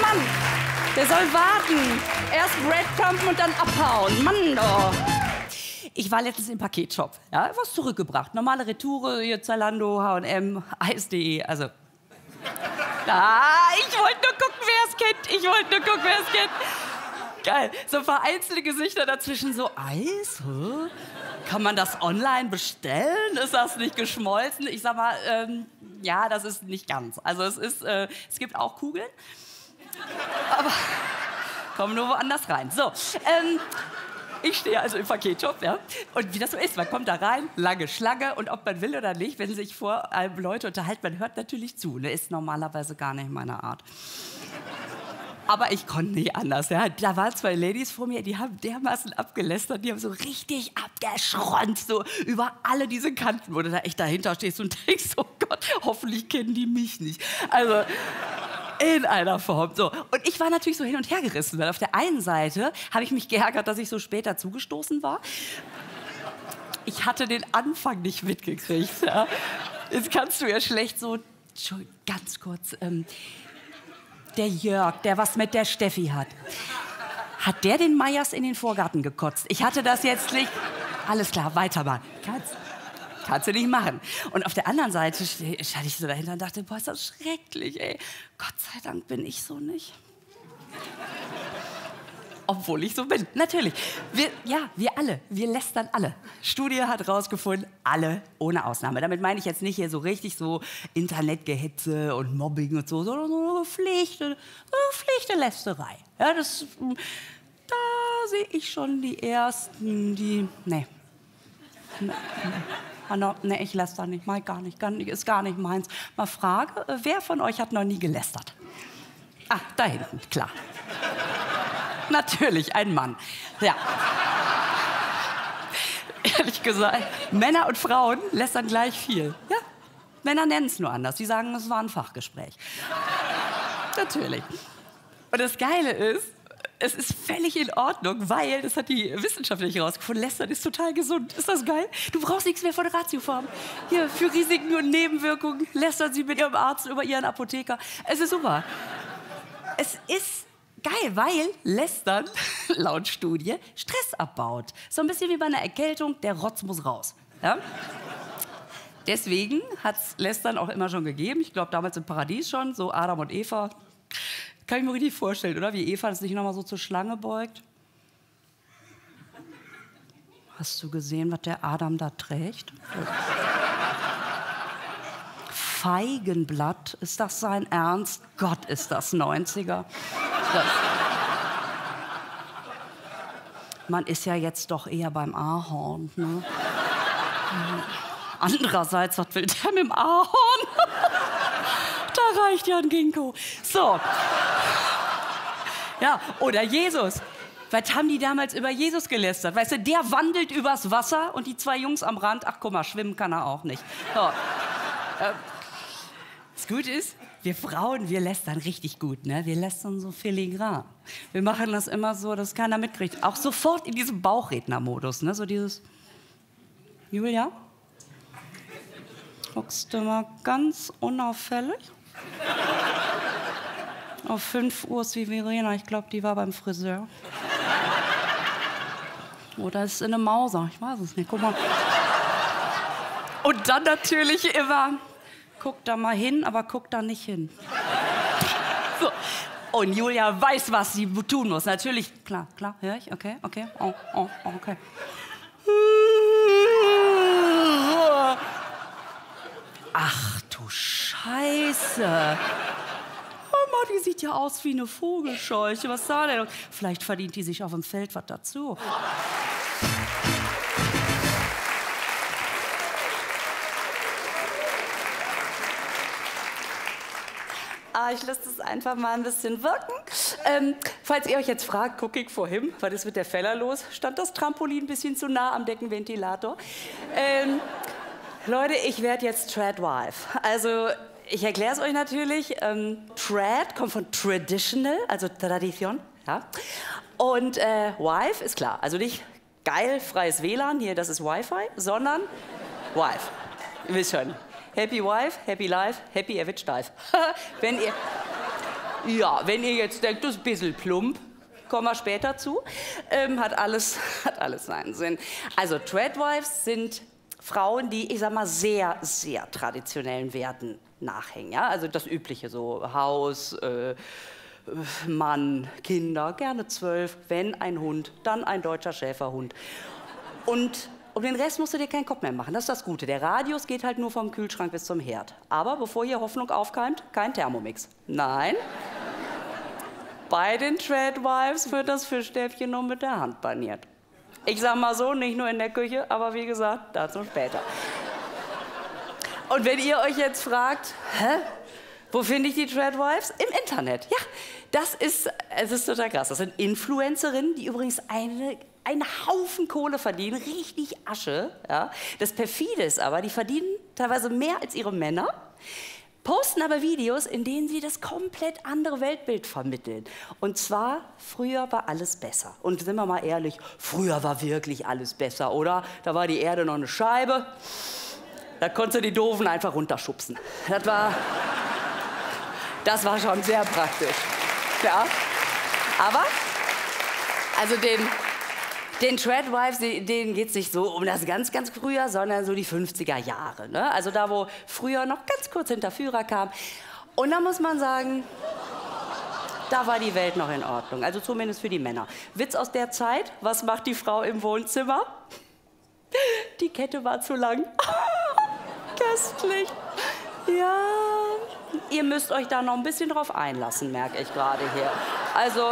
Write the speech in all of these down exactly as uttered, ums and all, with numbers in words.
Mann, der soll warten. Erst Breadcrumben und dann abhauen. Mann, doch. Ich war letztens im Paketshop. Ja, was zurückgebracht. Normale Retoure, hier Zalando, H und M, Eis punkt de, also... Ah, ich wollte nur gucken, wer es kennt. Ich wollte nur gucken, wer es kennt. Geil. So ein paar einzelne Gesichter dazwischen. So, Eis? Hä? Kann man das online bestellen? Ist das nicht geschmolzen? Ich sag mal, ähm, ja, das ist nicht ganz. Also es ist, äh, es gibt auch Kugeln. Aber kommen nur woanders rein. So, ähm, ich stehe also im Paketshop, ja. Und wie das so ist, man kommt da rein, lange Schlange. Und ob man will oder nicht, wenn sich vor allem Leute unterhalten, man hört natürlich zu. Ne? Ist normalerweise gar nicht meine Art. Aber ich konnte nicht anders. Ja. Da waren zwei Ladies vor mir, die haben dermaßen abgelästert, die haben so richtig abgeschronzt, so über alle diese Kanten, wo du da echt dahinter stehst und denkst, oh Gott, hoffentlich kennen die mich nicht. Also in einer Form. So. Und ich war natürlich so hin und her gerissen, weil auf der einen Seite habe ich mich geärgert, dass ich so später zugestoßen war. Ich hatte den Anfang nicht mitgekriegt. Ja. Jetzt kannst du ja schlecht so, Entschuldigung, ganz kurz, ähm, der Jörg, der was mit der Steffi hat. Hat der den Meyers in den Vorgarten gekotzt? Ich hatte das jetzt nicht... Alles klar, weitermachen. Kannst, kannst du nicht machen. Und auf der anderen Seite stand ich so dahinter und dachte, boah, ist das schrecklich, ey. Gott sei Dank bin ich so nicht. Obwohl ich so bin, natürlich. Wir, ja, wir alle, wir lästern alle. Studie hat rausgefunden, alle ohne Ausnahme. Damit meine ich jetzt nicht hier so richtig so Internetgehetze und Mobbing und so, sondern so eine Pflichte, so eine Pflichte-Lästerei. Ja, das, da sehe ich schon die Ersten, die, nee. Nee, nee, ich läster nicht, mal gar nicht, gar nicht, ist gar nicht meins. Mal frage, wer von euch hat noch nie gelästert? Ah, da hinten, klar. Natürlich, ein Mann. Ja. Ehrlich gesagt, Männer und Frauen lästern gleich viel. Ja. Männer nennen es nur anders. Die sagen, es war ein Fachgespräch. Natürlich. Und das Geile ist, es ist völlig in Ordnung, weil, das hat die Wissenschaft nicht herausgefunden, lästern ist total gesund. Ist das geil? Du brauchst nichts mehr von Ratiofarm. Hier, für Risiken und Nebenwirkungen lästern Sie mit Ihrem Arzt über Ihren Apotheker. Es ist super. Es ist geil, weil Lästern, laut Studie, Stress abbaut. So ein bisschen wie bei einer Erkältung, der Rotz muss raus. Ja? Deswegen hat es Lästern auch immer schon gegeben. Ich glaube, damals im Paradies schon, so Adam und Eva. Kann ich mir richtig vorstellen, oder? Wie Eva sich noch mal so zur Schlange beugt. Hast du gesehen, was der Adam da trägt? Feigenblatt, ist das sein Ernst? Gott, ist das neunziger. Das. Man ist ja jetzt doch eher beim Ahorn. Ne? Andererseits, was will der mit dem Ahorn? Da reicht ja ein Ginkgo. So. Ja, oder Jesus. Was haben die damals über Jesus gelästert? Weißt du, der wandelt übers Wasser und die zwei Jungs am Rand, ach guck mal, schwimmen kann er auch nicht. So. Ähm, das Gute ist, wir Frauen, wir lästern richtig gut, ne? Wir lästern so filigran. Wir machen das immer so, dass keiner mitkriegt. Auch sofort in diesem Bauchrednermodus, ne? So dieses... Julia? Guckst du mal ganz unauffällig? Auf fünf Uhr ist wie Verena, ich glaube, die war beim Friseur. Oder ist in eine Mauser, ich weiß es nicht, guck mal. Und dann natürlich immer... Guck da mal hin, aber guck da nicht hin. So. Und Julia weiß, was sie tun muss. Natürlich, klar, klar, höre ich, okay, okay, oh, oh, okay. Ach du Scheiße. Mama, die sieht ja aus wie eine Vogelscheuche. Was da denn? Vielleicht verdient die sich auf dem Feld was dazu. Ah, ich lasse das einfach mal ein bisschen wirken. Ähm, falls ihr euch jetzt fragt, gucke ich vorhin, was ist mit der Feller los? Stand das Trampolin ein bisschen zu nah am Deckenventilator? Ähm, Leute, ich werde jetzt Tradwife. Also, ich erkläre es euch natürlich. Ähm, Trad kommt von Traditional, also Tradition. Ja? Und äh, Wife ist klar, also nicht geil, freies W L A N, hier, das ist Wi-Fi, sondern Wife. Ihr wisst schon. Happy Wife, Happy Life, Happy Erwitscht Dive. Wenn ihr... Ja, wenn ihr jetzt denkt, das ist ein bisschen plump, kommen wir später zu, ähm, hat, alles, hat alles seinen Sinn. Also Tradwives sind Frauen, die, ich sag mal, sehr, sehr traditionellen Werten nachhängen. Ja? Also das Übliche, so Haus, äh, Mann, Kinder, gerne zwölf, wenn ein Hund, dann ein deutscher Schäferhund. Und um den Rest musst du dir keinen Kopf mehr machen, das ist das Gute. Der Radius geht halt nur vom Kühlschrank bis zum Herd. Aber bevor hier Hoffnung aufkeimt, kein Thermomix. Nein. Bei den Tradwives wird das Fischstäbchen nur mit der Hand paniert. Ich sag mal so, nicht nur in der Küche, aber wie gesagt, dazu später. Und wenn ihr euch jetzt fragt, hä, wo finde ich die Tradwives? Im Internet. Ja, das ist, es ist total krass. Das sind Influencerinnen, die übrigens eine, einen Haufen Kohle verdienen, richtig Asche. Ja. Das Perfide ist aber, die verdienen teilweise mehr als ihre Männer, posten aber Videos, in denen sie das komplett andere Weltbild vermitteln. Und zwar, früher war alles besser. Und sind wir mal ehrlich, früher war wirklich alles besser, oder? Da war die Erde noch eine Scheibe, da konntest du die Doofen einfach runterschubsen. Das war, das war schon sehr praktisch. Ja. Aber, also den... Den Tradwives, denen geht es nicht so um das ganz, ganz früher, sondern so die fünfziger Jahre. Ne? Also da, wo früher noch ganz kurz hinter Führer kam. Und da muss man sagen, da war die Welt noch in Ordnung. Also zumindest für die Männer. Witz aus der Zeit, was macht die Frau im Wohnzimmer? Die Kette war zu lang. Köstlich. Ja, ihr müsst euch da noch ein bisschen drauf einlassen, merke ich gerade hier. Also...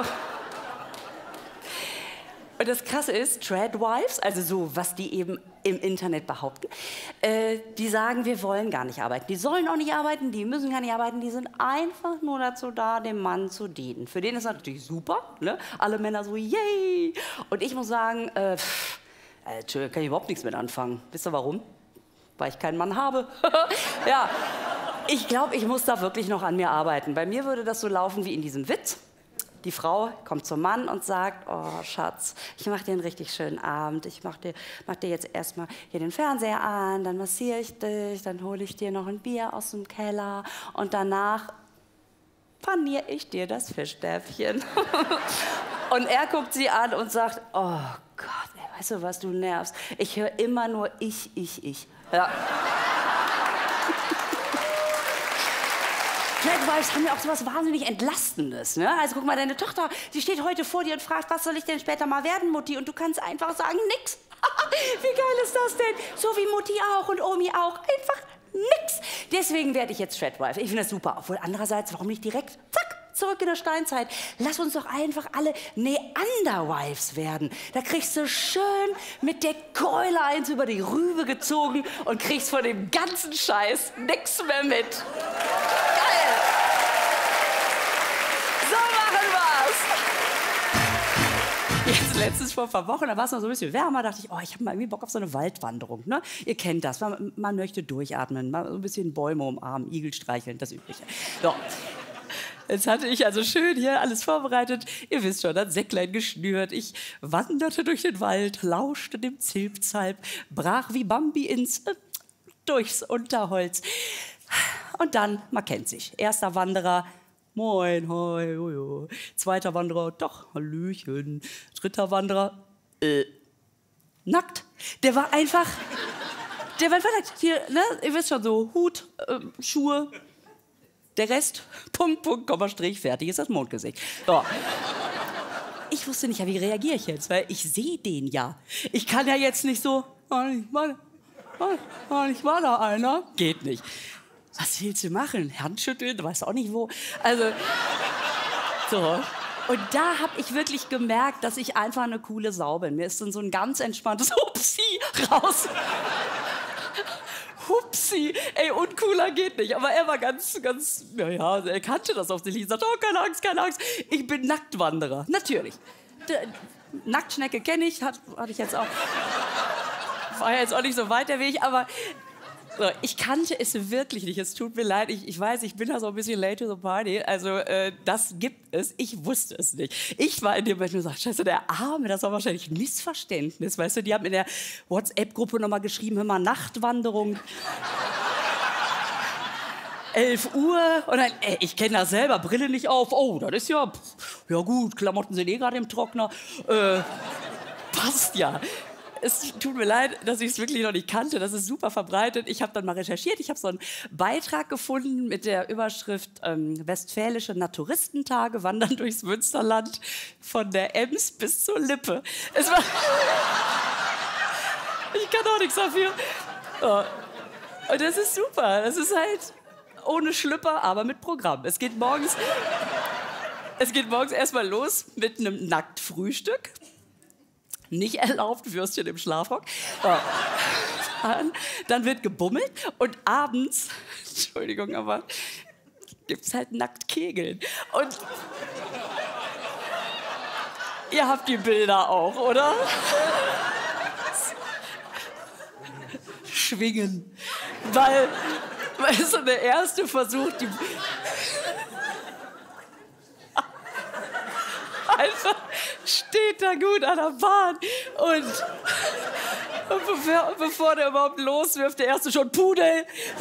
Und das Krasse ist, Tradwives, also so, was die eben im Internet behaupten, äh, die sagen, wir wollen gar nicht arbeiten. Die sollen auch nicht arbeiten, die müssen gar nicht arbeiten, die sind einfach nur dazu da, dem Mann zu dienen. Für den ist das natürlich super, ne? Alle Männer so, yay! Und ich muss sagen, äh, pff, äh, kann ich überhaupt nichts mit anfangen. Wisst ihr warum? Weil ich keinen Mann habe. Ja, ich glaube, ich muss da wirklich noch an mir arbeiten. Bei mir würde das so laufen wie in diesem Witz. Die Frau kommt zum Mann und sagt, oh Schatz, ich mache dir einen richtig schönen Abend. Ich mache dir, mach dir jetzt erstmal hier den Fernseher an, dann massiere ich dich, dann hole ich dir noch ein Bier aus dem Keller und danach paniere ich dir das Fischstäbchen. Und er guckt sie an und sagt, oh Gott, ey, weißt du was, du nervst. Ich höre immer nur ich, ich, ich. Ja. Tradwives haben ja auch so was wahnsinnig Entlastendes. Ne? Also guck mal, deine Tochter, sie steht heute vor dir und fragt, was soll ich denn später mal werden, Mutti? Und du kannst einfach sagen, nix. Wie geil ist das denn? So wie Mutti auch und Omi auch. Einfach nix. Deswegen werde ich jetzt Tradwife. Ich finde das super. Obwohl andererseits, warum nicht direkt, zack, zurück in der Steinzeit. Lass uns doch einfach alle Neanderwives werden. Da kriegst du schön mit der Keule eins über die Rübe gezogen und kriegst von dem ganzen Scheiß nix mehr mit. Geil! So machen wir's! Jetzt letztens vor ein paar Wochen, da war es noch so ein bisschen wärmer, dachte ich, oh, ich habe mal irgendwie Bock auf so eine Waldwanderung. Ne? Ihr kennt das, man, man möchte durchatmen, mal so ein bisschen Bäume umarmen, Igel streicheln, das Übliche. So. Jetzt hatte ich also schön hier alles vorbereitet. Ihr wisst schon, das Säcklein geschnürt. Ich wanderte durch den Wald, lauschte dem Zilpzalp, brach wie Bambi ins, äh, durchs Unterholz. Und dann, man kennt sich. Erster Wanderer, moin, hoi, hoi. Zweiter Wanderer, doch, hallöchen. Dritter Wanderer, äh, nackt. Der war einfach, der war einfach nackt. Hier, ne, ihr wisst schon, so Hut, äh, Schuhe. Der Rest, Punkt, Punkt, Komma, Strich, fertig ist das Mondgesicht. So. Ich wusste nicht, wie reagiere ich jetzt, weil ich sehe den ja. Ich kann ja jetzt nicht so, oh, ich war, oh, ich war da einer. Geht nicht. Was willst du machen? Handschütteln, du weißt auch nicht wo. Also, so. Und da habe ich wirklich gemerkt, dass ich einfach eine coole Sau bin. Mir ist dann so ein ganz entspanntes Upsi raus. Hupsi, ey, uncooler geht nicht. Aber er war ganz, ganz, ja, ja, er kannte das auf sich. Ich sagte, oh, keine Angst, keine Angst. Ich bin Nacktwanderer. Natürlich. D Nacktschnecke kenne ich, hat, hatte ich jetzt auch. War ja jetzt auch nicht so weit der Weg, aber so, ich kannte es wirklich nicht. Es tut mir leid. Ich, ich weiß, ich bin da so ein bisschen late to the party. Also, äh, das gibt es. Ich wusste es nicht. Ich war in dem Moment nur gesagt, scheiße, der Arme, das war wahrscheinlich ein Missverständnis. Weißt du, die haben in der WhatsApp-Gruppe nochmal geschrieben, hör mal, Nachtwanderung. elf Uhr und dann, ey, ich kenne das selber, Brille nicht auf. Oh, das ist ja, pff, ja gut, Klamotten sind eh gerade im Trockner. Äh, passt ja. Es tut mir leid, dass ich es wirklich noch nicht kannte. Das ist super verbreitet. Ich habe dann mal recherchiert. Ich habe so einen Beitrag gefunden mit der Überschrift ähm, Westfälische Naturistentage wandern durchs Münsterland von der Ems bis zur Lippe. Es war ich kann auch nichts dafür. Oh. Und das ist super. Das ist halt ohne Schlüpper, aber mit Programm. Es geht morgens, es geht morgens erstmal los mit einem Nacktfrühstück. Nicht erlaubt, Würstchen im Schlafrock. Oh. Dann, dann wird gebummelt und abends, Entschuldigung, aber gibt's halt nackt Kegeln. Und ihr habt die Bilder auch, oder? Schwingen. Weil, weil so der erste Versuch, die einfach steht da gut an der Bahn und, und bevor, bevor der überhaupt loswirft, der erste schon Pudel. So.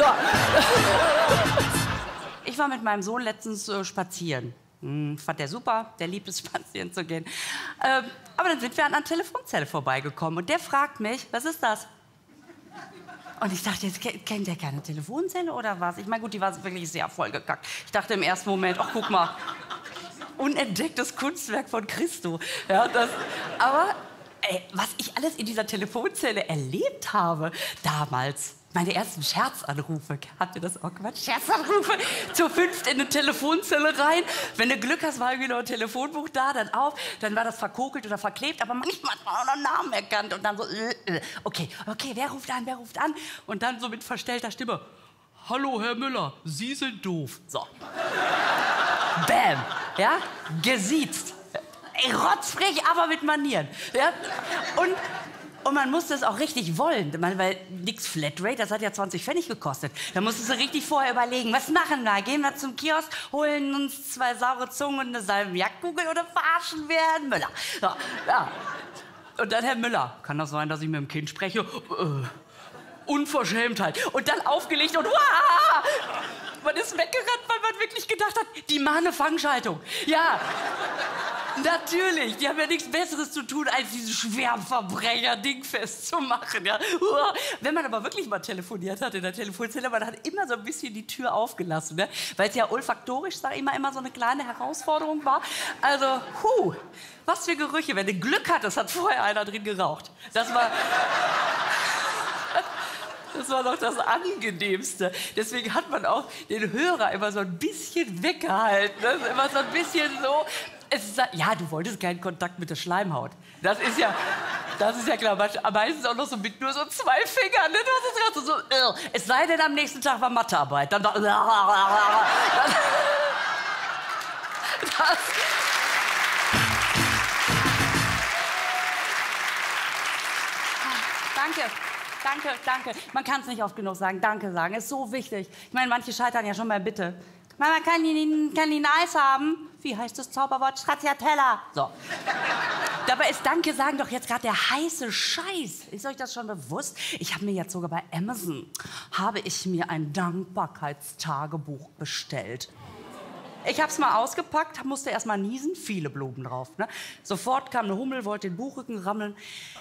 Ich war mit meinem Sohn letztens äh, spazieren. Hm, fand der super, der liebt es, spazieren zu gehen. Ähm, aber dann sind wir an einer Telefonzelle vorbeigekommen und der fragt mich, was ist das? Und ich dachte, jetzt kennt der keine Telefonzelle oder was? Ich meine, gut, die war wirklich sehr vollgekackt. Ich dachte im ersten Moment, ach, guck mal, unentdecktes Kunstwerk von Christo. Ja, das, aber ey, was ich alles in dieser Telefonzelle erlebt habe damals, meine ersten Scherzanrufe, habt ihr das auch gemacht? Scherzanrufe, zur fünft in eine Telefonzelle rein. Wenn du Glück hast, war irgendwie noch ein Telefonbuch da, dann auf, dann war das verkokelt oder verklebt, aber manchmal hat man auch noch Namen erkannt und dann so, äh, äh, okay, okay, wer ruft an, wer ruft an? Und dann so mit verstellter Stimme, hallo, Herr Müller, Sie sind doof. So. Bam, ja, gesiezt. Ey, rotzfrech, aber mit Manieren. Ja? Und, und man musste es auch richtig wollen, weil nix Flatrate, das hat ja zwanzig Pfennig gekostet. Da musstest du richtig vorher überlegen, was machen wir? Gehen wir zum Kiosk, holen uns zwei saure Zungen und eine Salmiakkugel oder verarschen wir Herrn Müller? So, ja. Und dann Herr Müller, kann das sein, dass ich mit dem Kind spreche? Äh, Unverschämtheit. Und dann aufgelegt und wah! Man ist weggerannt, weil man wirklich gedacht hat, die machen eine Fangschaltung. Ja, natürlich. Die haben ja nichts Besseres zu tun, als dieses Schwerverbrecher-Ding festzumachen. Ja. Wenn man aber wirklich mal telefoniert hat in der Telefonzelle, man hat immer so ein bisschen die Tür aufgelassen, ne? Weil es ja olfaktorisch, sag ich mal, immer so eine kleine Herausforderung war. Also, huh, was für Gerüche. Wenn du Glück hattest, hat vorher einer drin geraucht. Das war... Das war doch das Angenehmste. Deswegen hat man auch den Hörer immer so ein bisschen weggehalten. Das ist immer so ein bisschen so... Es ist, ja, du wolltest keinen Kontakt mit der Schleimhaut. Das ist ja, das ist ja klar. Meistens auch noch so mit nur so zwei Fingern. Ne? Das ist so, uh. Es sei denn, am nächsten Tag war Mathearbeit. Dann war... Das, das, danke. Danke, danke. Man kann es nicht oft genug sagen. Danke sagen, ist so wichtig. Ich meine, manche scheitern ja schon bei Bitte. Mama, kann die, kann die ein Eis haben? Wie heißt das Zauberwort? Stracciatella. So. Dabei ist Danke sagen doch jetzt gerade der heiße Scheiß. Ist euch das schon bewusst? Ich habe mir jetzt sogar bei Amazon, habe ich mir ein Dankbarkeitstagebuch bestellt. Ich hab's mal ausgepackt, musste erst mal niesen, viele Blumen drauf. Ne? Sofort kam eine Hummel, wollte den Buchrücken rammeln.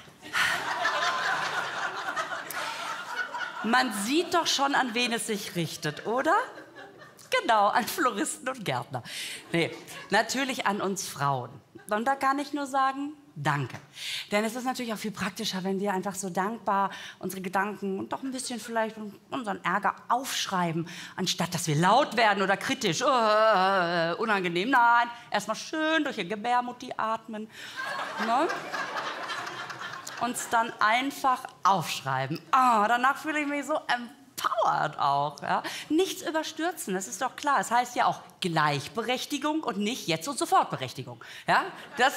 Man sieht doch schon, an wen es sich richtet, oder? Genau, an Floristen und Gärtner. Nee, natürlich an uns Frauen. Und da kann ich nur sagen, danke. Denn es ist natürlich auch viel praktischer, wenn wir einfach so dankbar unsere Gedanken und doch ein bisschen vielleicht unseren Ärger aufschreiben, anstatt dass wir laut werden oder kritisch. Uh, unangenehm. Nein, erstmal schön durch die Gebärmutti atmen. Ne? Uns dann einfach aufschreiben. Ah, danach fühle ich mich so empowered auch. Ja? Nichts überstürzen, das ist doch klar. Es heißt ja auch Gleichberechtigung und nicht Jetzt- und Sofortberechtigung. Ja? Das,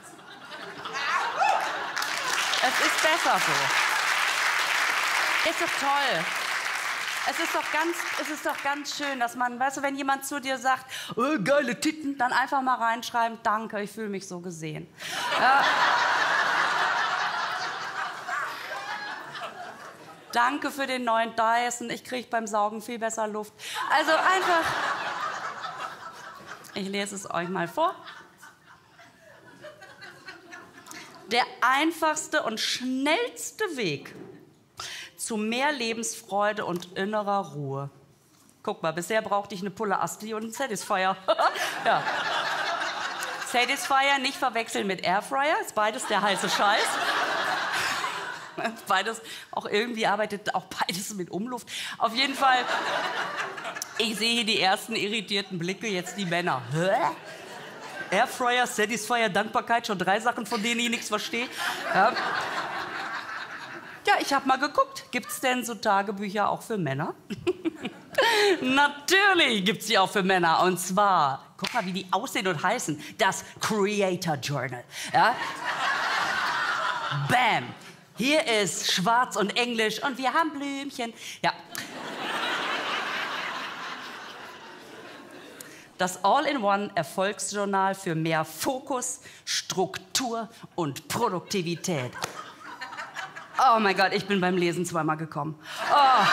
es ist besser so. Ist doch toll. Es ist doch ganz, es ist doch ganz schön, dass man, weißt du, wenn jemand zu dir sagt, oh, geile Titten, dann einfach mal reinschreiben, danke, ich fühle mich so gesehen. Ja. Danke für den neuen Dyson. Ich kriege beim Saugen viel besser Luft. Also einfach... Ich lese es euch mal vor. Der einfachste und schnellste Weg zu mehr Lebensfreude und innerer Ruhe. Guck mal, bisher brauchte ich eine Pulle Asti und einen Satisfyer. Ja. Satisfyer nicht verwechseln mit Airfryer, ist beides der heiße Scheiß. Beides, auch irgendwie arbeitet auch beides mit Umluft. Auf jeden Fall, ich sehe hier die ersten irritierten Blicke, jetzt die Männer. Hä? Airfryer, Satisfyer, Dankbarkeit, schon drei Sachen, von denen ich nichts verstehe. Ja, ja ich habe mal geguckt, gibt's denn so Tagebücher auch für Männer? Natürlich gibt's die auch für Männer. Und zwar, guck mal, wie die aussehen und heißen. Das Creator Journal. Ja? Bam! Hier ist Schwarz und Englisch und wir haben Blümchen. Ja. Das All-in-One-Erfolgsjournal für mehr Fokus, Struktur und Produktivität. Oh mein Gott, ich bin beim Lesen zweimal gekommen. Oh.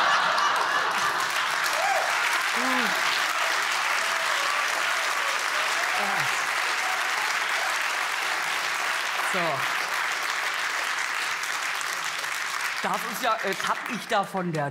So. Darf ich ja, jetzt hab ich da von der